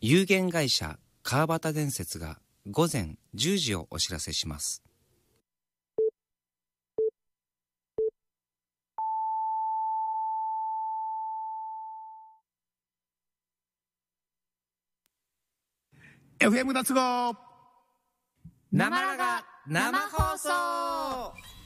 有限会社川端電鉄が午前10時をお知らせします。 FM 脱合生放送